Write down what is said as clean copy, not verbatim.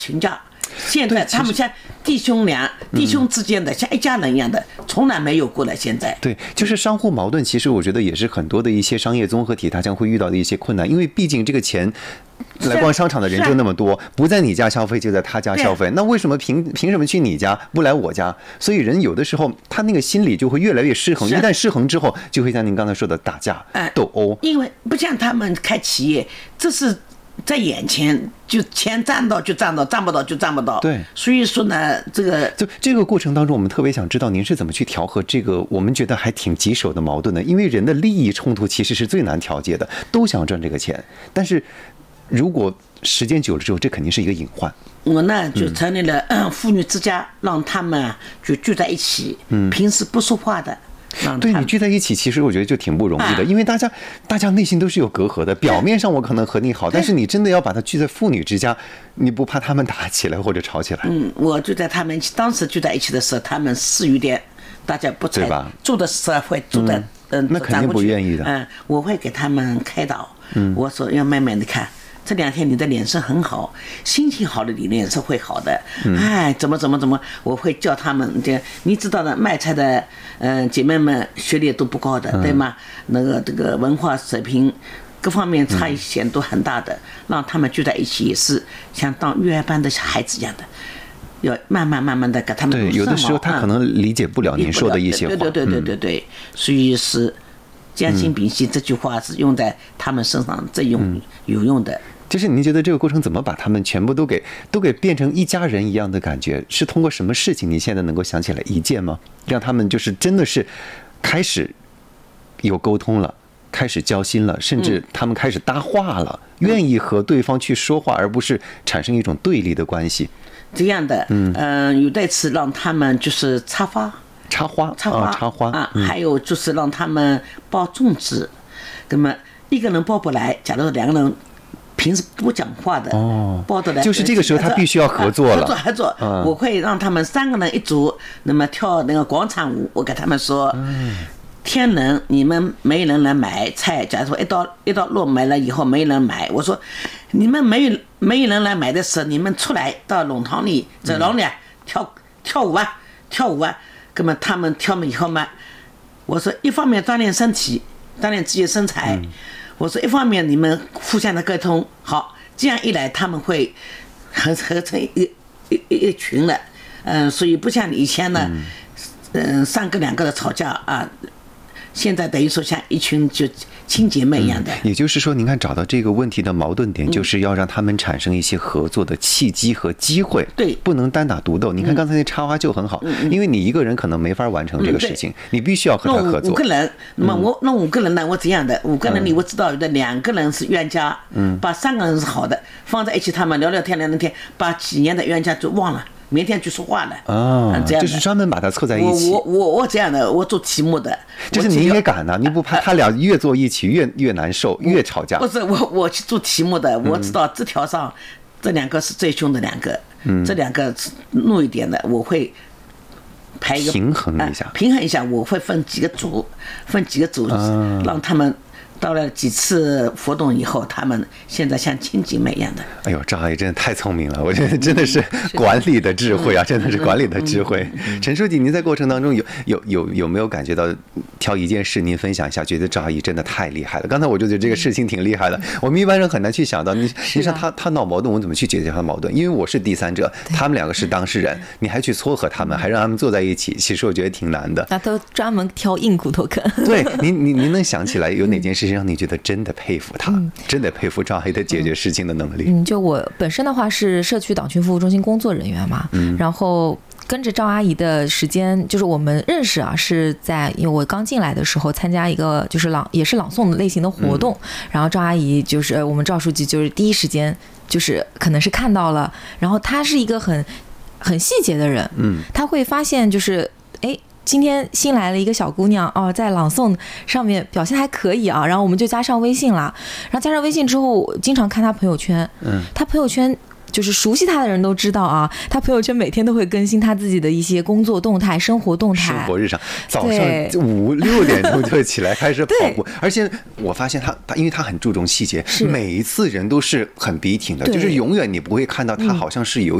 请假。现在他们像弟兄之间的像一家人一样的，从来没有过了。现在对，就是商户矛盾，其实我觉得也是很多的一些商业综合体它将会遇到的一些困难，因为毕竟这个钱来逛商场的人就那么多，不在你家消费就在他家消费，那为什么凭什么去你家不来我家？所以人有的时候他那个心理就会越来越失衡，一旦失衡之后，就会像您刚才说的打架、斗殴。 因为不像他们开企业，这是在眼前，就钱赚到就赚到，赚不到就赚不到。 对， 所以说呢， 这个过程当中，我们特别想知道您是怎么去调和这个我们觉得还挺棘手的矛盾的，因为人的利益冲突其实是最难调节的，都想赚这个钱，但是如果时间久了之后，这肯定是一个隐患。 我呢就成立了妇女之家，让他们就聚在一起，平时不说话的。 对，你聚在一起，其实我觉得就挺不容易的，因为大家内心都是有隔阂的。表面上我可能和你好，但是你真的要把它聚在妇女之家，你不怕他们打起来或者吵起来？ 我就在他们当时聚在一起的时候，他们4余点，大家不才住的社会，住的那肯定不愿意的。 我会给他们开导，我说要慢慢的看。这2天你的脸色很好，心情好的你脸色会好的。怎么，我会叫他们。你知道的，卖菜的姐妹们学历都不高的，对吗？这个文化水平各方面差异显都很大的，让他们聚在一起也是像当幼儿班的小孩子一样的，要慢慢的给他们。 对，有的时候他可能理解不了您说的一些话。 对，所以是将心比心这句话是用在他们身上最有用的。 就是您觉得这个过程怎么把他们全部都给变成一家人一样的感觉？是通过什么事情？你现在能够想起来一件吗？让他们就是真的是开始有沟通了，开始交心了，甚至他们开始搭话了，愿意和对方去说话，而不是产生一种对立的关系。 这样的，有的次让他们就是插花，还有就是让他们包粽子，那么一个人包不来，假如2个人平时不讲话的，包得来， 就是这个时候他必须要合作了， 合作。我会让他们3个人一组，那么跳那个广场舞。我给他们说，天冷你们没人来买菜，假如说一到落买了以后没人买，我说你们没人来买的时候，你们出来到弄堂里走廊里跳舞啊。那么他们跳了以后嘛，我说一方面锻炼身体，锻炼自己的身材。我说一方面你们互相的沟通好，这样一来他们会合成一群了。所以不像以前呢，3个2个的吵架啊，现在等于说像一群就亲姐妹一样的。 也就是说，您看找到这个问题的矛盾点，就是要让他们产生一些合作的契机和机会， 对， 不能单打独斗。你看刚才那插花就很好，因为你一个人可能没法完成这个事情，你必须要和他合作。 5个人，那么我那5个人呢，我这样的5个人里，我知道有的2个人是冤家，把3个人是好的放在一起，他们聊聊天，把几年的冤家就忘了。明天就说话了这样就是专门把它凑在一起。 我这样的，我做题目的。 就是你也敢呢？你不怕他俩越坐一起越难受，越吵架？ 不是我去做题目的，我知道这条上这2个是最凶的2个，这2个怒一点的，我会排一个平衡一下， 我会分几个组，让他们。到了几次活动以后，他们现在像亲姐妹一样的。 哎呦，张阿姨真的太聪明了，我觉得真的是管理的智慧啊，真的是管理的智慧。陈书记，您在过程当中有没有感觉到挑一件事您分享一下，觉得张阿姨真的太厉害了？刚才我就觉得这个事情挺厉害的，我们一般人很难去想到，你像他闹矛盾，我怎么去解决他的矛盾？因为我是第三者，他们2个是当事人，你还去撮合他们，还让他们坐在一起，其实我觉得挺难的。 那都专门挑硬骨头啃。 对，您能想起来有哪件事情让你觉得真的佩服他，真的佩服张阿姨的解决事情的能力？ 就我本身的话是社区党群服务中心工作人员嘛，然后跟着赵阿姨的时间，就是我们认识啊，是在因为我刚进来的时候参加一个就是也是朗诵类型的活动，然后赵阿姨就是我们赵书记就是第一时间就是可能是看到了，然后她是一个很细节的人，她会发现就是今天新来了一个小姑娘在朗诵上面表现还可以啊，然后我们就加上微信了，然后加上微信之后，我经常看她朋友圈，她朋友圈就是熟悉他的人都知道啊，他朋友圈每天都会更新他自己的一些工作动态、生活动态、 生活日常。早上5、6点钟就起来开始跑步，而且我发现他因为他很注重细节，每一次人都是很笔挺的，就是永远你不会看到他好像是有